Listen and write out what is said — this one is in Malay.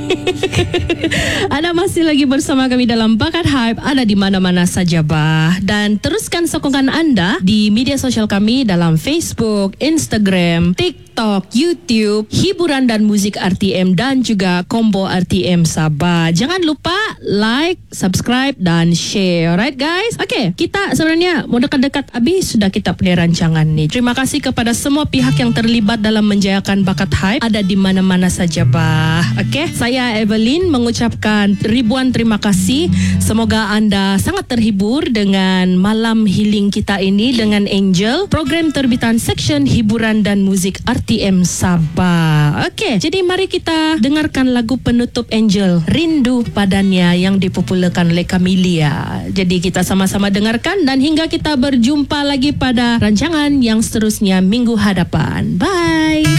Anda masih lagi bersama kami dalam Bakat Hype, ada di mana-mana saja bah. Dan teruskan sokongan anda di media sosial kami dalam Facebook, Instagram, TikTok, YouTube, hiburan dan musik RTM dan juga combo RTM Sabah. Jangan lupa like, subscribe dan share. Alright guys? Okay, kita sebenarnya mau dekat-dekat habis sudah kita punya rancangan nih. Terima kasih kepada semua pihak yang terlibat dalam menjayakan Bakat Hype, ada di mana-mana saja bah. Okay, saya Evelyn mengucapkan ribuan terima kasih. Semoga anda sangat terhibur dengan malam healing kita ini dengan Angel, program terbitan section hiburan dan musik RTM Sabah. Okey, jadi mari kita dengarkan lagu penutup Angel, Rindu Padanya, yang dipopularkan oleh Camelia. Jadi kita sama-sama dengarkan dan hingga kita berjumpa lagi pada rancangan yang seterusnya minggu hadapan. Bye.